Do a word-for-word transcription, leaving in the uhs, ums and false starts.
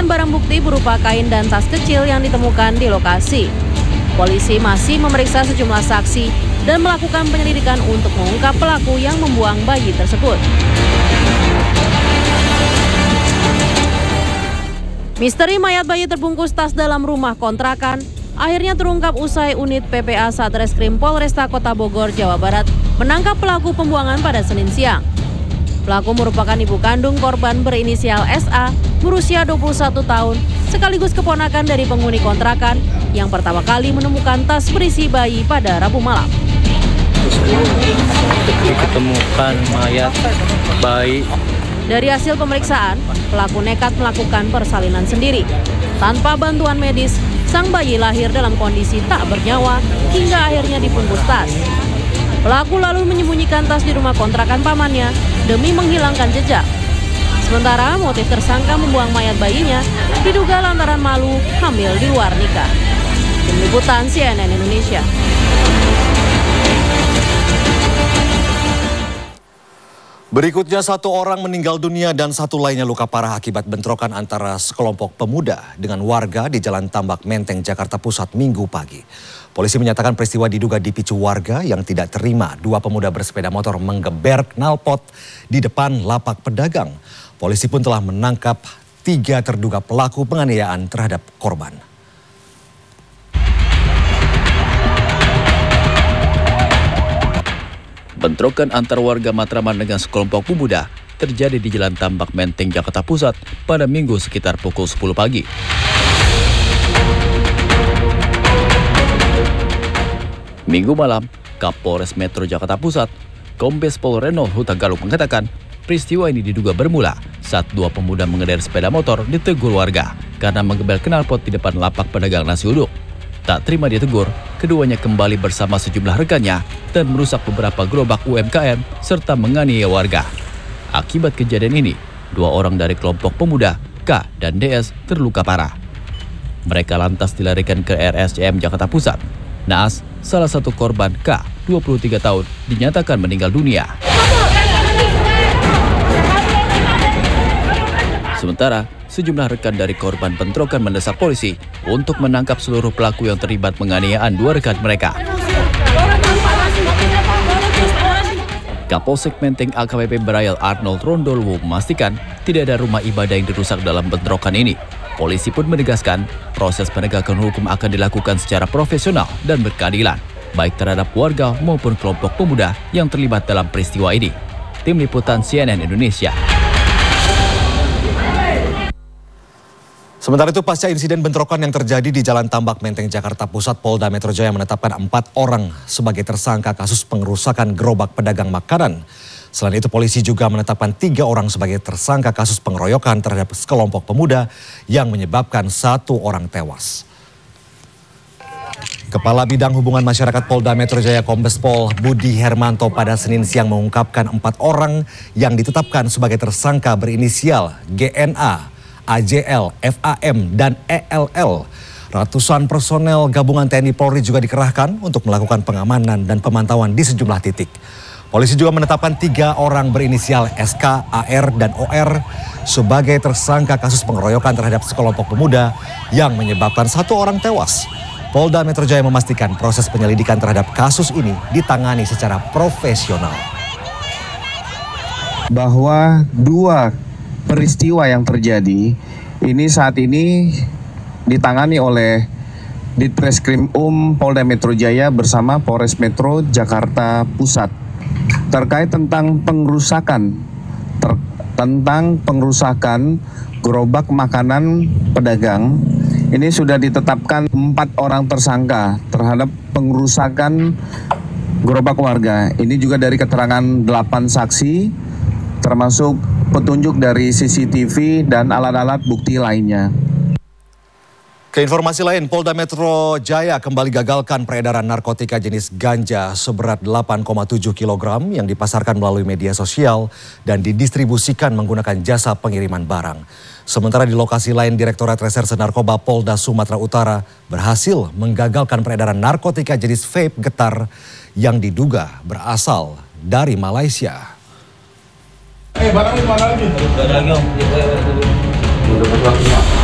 dengan barang bukti berupa kain dan tas kecil yang ditemukan di lokasi. Polisi masih memeriksa sejumlah saksi dan melakukan penyelidikan untuk mengungkap pelaku yang membuang bayi tersebut. Misteri mayat bayi terbungkus tas dalam rumah kontrakan akhirnya terungkap usai unit P P A Satreskrim Polresta Kota Bogor, Jawa Barat menangkap pelaku pembuangan pada Senin siang. Pelaku merupakan ibu kandung korban berinisial S A berusia dua puluh satu tahun, sekaligus keponakan dari penghuni kontrakan yang pertama kali menemukan tas berisi bayi pada Rabu malam. Ditemukan mayat bayi. Dari hasil pemeriksaan, pelaku nekat melakukan persalinan sendiri. Tanpa bantuan medis, sang bayi lahir dalam kondisi tak bernyawa hingga akhirnya dibungkus tas. Pelaku lalu menyembunyikan tas di rumah kontrakan pamannya demi menghilangkan jejak. Sementara motif tersangka membuang mayat bayinya diduga lantaran malu hamil di luar nikah. Tim Liputan C N N Indonesia. Berikutnya, satu orang meninggal dunia dan satu lainnya luka parah akibat bentrokan antara sekelompok pemuda dengan warga di Jalan Tambak Menteng, Jakarta Pusat Minggu pagi. Polisi menyatakan peristiwa diduga dipicu warga yang tidak terima dua pemuda bersepeda motor menggeber knalpot di depan lapak pedagang. Polisi pun telah menangkap tiga terduga pelaku penganiayaan terhadap korban. Bentrokan antar warga Matraman dengan sekelompok pemuda terjadi di Jalan Tambak Menteng, Jakarta Pusat pada Minggu sekitar pukul sepuluh pagi. Minggu malam, Kapolres Metro Jakarta Pusat, Kombes Pol Renold Huta Galung mengatakan peristiwa ini diduga bermula saat dua pemuda mengendarai sepeda motor ditegur warga karena menggebel knalpot di depan lapak pedagang nasi uduk. Tak terima ditegur, keduanya kembali bersama sejumlah rekannya dan merusak beberapa gerobak U M K M serta menganiaya warga. Akibat kejadian ini, dua orang dari kelompok pemuda, K dan D S, terluka parah. Mereka lantas dilarikan ke R S C M Jakarta Pusat. Naas, salah satu korban K, dua puluh tiga tahun, dinyatakan meninggal dunia. Sementara, sejumlah rekan dari korban bentrokan mendesak polisi untuk menangkap seluruh pelaku yang terlibat penganiayaan dua rekan mereka. Kapolsek Menteng A K B P Brayel Arnold Rondolwo memastikan tidak ada rumah ibadah yang dirusak dalam bentrokan ini. Polisi pun menegaskan proses penegakan hukum akan dilakukan secara profesional dan berkeadilan, baik terhadap warga maupun kelompok pemuda yang terlibat dalam peristiwa ini. Tim Liputan C N N Indonesia. Sementara itu, pasca insiden bentrokan yang terjadi di Jalan Tambak Menteng, Jakarta Pusat, Polda Metro Jaya menetapkan empat orang sebagai tersangka kasus pengerusakan gerobak pedagang makanan. Selain itu, polisi juga menetapkan tiga orang sebagai tersangka kasus pengeroyokan terhadap sekelompok pemuda yang menyebabkan satu orang tewas. Kepala Bidang Hubungan Masyarakat Polda Metro Jaya Kombes Pol Budi Hermanto pada Senin siang mengungkapkan empat orang yang ditetapkan sebagai tersangka berinisial G N A, A J L, F A M, dan E L L. Ratusan personel gabungan T N I Polri juga dikerahkan untuk melakukan pengamanan dan pemantauan di sejumlah titik. Polisi juga menetapkan tiga orang berinisial S K, A R, dan O R sebagai tersangka kasus pengeroyokan terhadap sekelompok pemuda yang menyebabkan satu orang tewas. Polda Metro Jaya memastikan proses penyelidikan terhadap kasus ini ditangani secara profesional. Bahwa dua peristiwa yang terjadi ini saat ini ditangani oleh Ditreskrim Um Polda Metro Jaya bersama Polres Metro Jakarta Pusat terkait tentang pengerusakan ter, tentang pengerusakan gerobak makanan pedagang. Ini sudah ditetapkan empat orang tersangka terhadap pengerusakan gerobak warga. Ini juga dari keterangan delapan saksi termasuk petunjuk dari C C T V dan alat-alat bukti lainnya. Ke informasi lain, Polda Metro Jaya kembali gagalkan peredaran narkotika jenis ganja seberat delapan koma tujuh kilogram yang dipasarkan melalui media sosial dan didistribusikan menggunakan jasa pengiriman barang. Sementara di lokasi lain, Direktorat Reserse Narkoba Polda Sumatera Utara berhasil menggagalkan peredaran narkotika jenis vape getar yang diduga berasal dari Malaysia. Eh, barang ini mana lagi? Ada lagi, Om.